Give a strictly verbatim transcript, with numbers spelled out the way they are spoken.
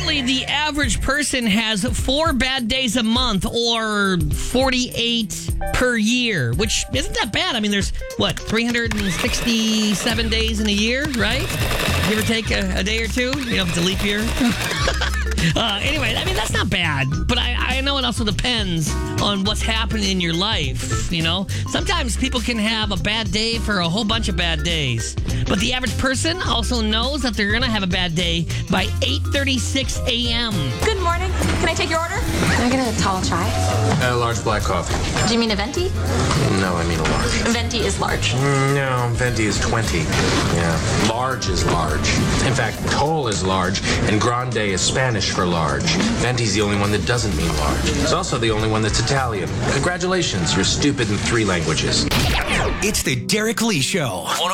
apparently the average person has four bad days a month, or forty-eight per year, which isn't that bad. I mean, there's, what, three hundred sixty-seven days in a year, right? Give or take a, a day or two, you know, if it's a leap year. uh, anyway, I mean, that's not bad, but I, I know it also depends on what's happening in your life, you know? Sometimes people can have a bad day for a whole bunch of bad days, but the average person also knows that they're going to have a bad day by eight thirty-six a.m. Good morning. Can I take your order? Can I get a tall chai? A large black coffee. Do you mean a venti? No, I mean a large. Venti is large. Mm, No, venti is twenty. Yeah. Large is large. In fact, tall is large, and grande is Spanish for large. Venti's the only one that doesn't mean large. It's also the only one that's Italian. Congratulations, you're stupid in three languages. It's the Derek Lee Show.